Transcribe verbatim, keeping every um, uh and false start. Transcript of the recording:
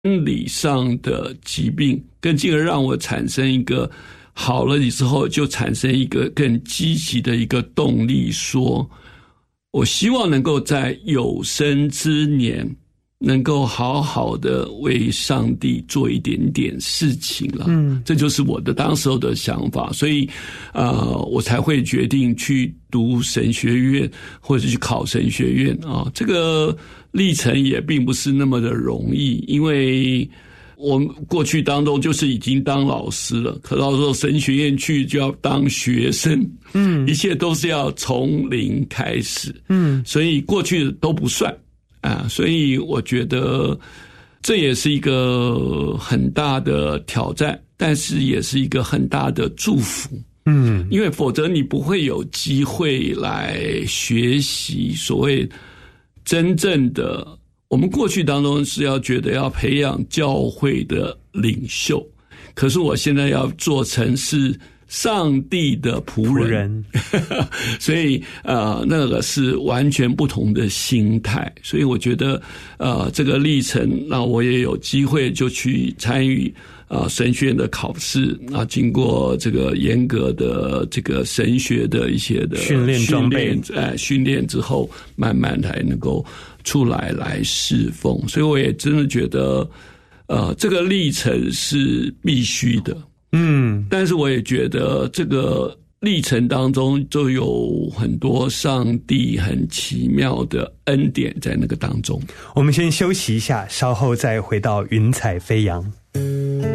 生理上的疾病，更进而让我产生一个好了之后就产生一个更积极的一个动力，说我希望能够在有生之年能够好好的为上帝做一点点事情了。嗯，这就是我的当时候的想法，所以呃我才会决定去读神学院或者去考神学院啊。这个历程也并不是那么的容易，因为我们过去当中就是已经当老师了，可到时候神学院去就要当学生，嗯，一切都是要从零开始，嗯，所以过去都不算啊，所以我觉得这也是一个很大的挑战，但是也是一个很大的祝福，嗯，因为否则你不会有机会来学习所谓真正的，我们过去当中是要觉得要培养教会的领袖，可是我现在要做成是上帝的仆人，仆人所以呃那个是完全不同的心态，所以我觉得呃这个历程让我也有机会就去参与啊、呃，神学院的考试啊，经过这个严格的这个神学的一些的训练装备， 哎，训练之后，慢慢才能够出来来侍奉。所以我也真的觉得，呃，这个历程是必须的，嗯，但是我也觉得这个历程当中就有很多上帝很奇妙的恩典在那个当中。 我们先休息一下，稍后再回到云彩飞扬。